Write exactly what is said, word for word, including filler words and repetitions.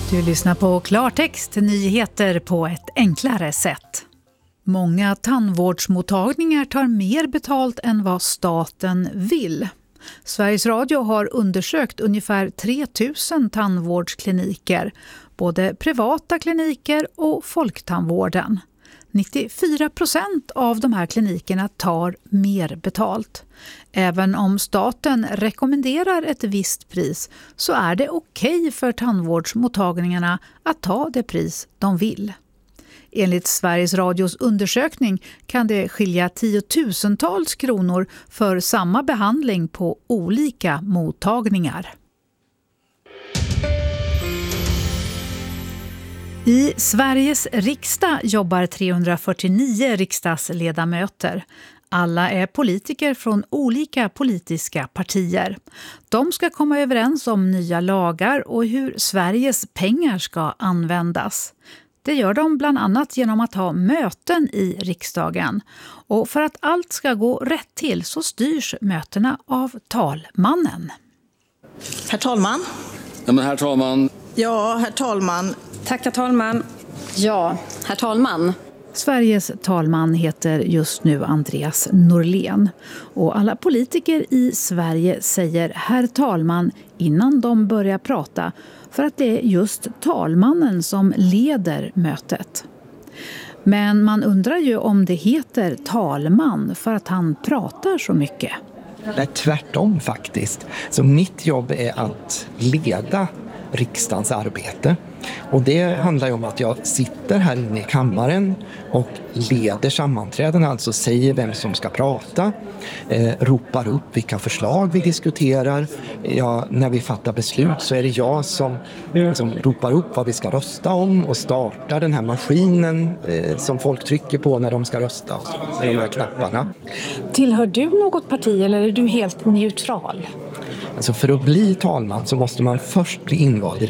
Du lyssnar på Klartext, nyheter på ett enklare sätt. Många tandvårdsmottagningar tar mer betalt än vad staten vill. Sveriges Radio har undersökt ungefär tre tusen tandvårdskliniker, både privata kliniker och folktandvården. nittiofyra procent av de här klinikerna tar mer betalt. Även om staten rekommenderar ett visst pris så är det okej för tandvårdsmottagningarna att ta det pris de vill. Enligt Sveriges Radios undersökning kan det skilja tiotusentals kronor för samma behandling på olika mottagningar. I Sveriges riksdag jobbar trehundrafyrtionio riksdagsledamöter. Alla är politiker från olika politiska partier. De ska komma överens om nya lagar och hur Sveriges pengar ska användas. Det gör de bland annat genom att ha möten i riksdagen. Och för att allt ska gå rätt till så styrs mötena av talmannen. Herr talman. Ja, men herr talman. Ja, herr talman. Tack, herr talman. Ja, herr talman. Sveriges talman heter just nu Andreas Norlén. Och alla politiker i Sverige säger herr talman innan de börjar prata, för att det är just talmannen som leder mötet. Men man undrar ju om det heter talman för att han pratar så mycket. Det är tvärtom faktiskt. Så mitt jobb är att leda riksdagens arbete. Och det handlar ju om att jag sitter här inne i kammaren och leder sammanträden, alltså säger vem som ska prata, eh, ropar upp vilka förslag vi diskuterar. Ja, när vi fattar beslut så är det jag som, som ropar upp vad vi ska rösta om och startar den här maskinen eh, som folk trycker på när de ska rösta, med de här knapparna. Tillhör du något parti eller är du helt neutral? Alltså för att bli talman så måste man först bli invald i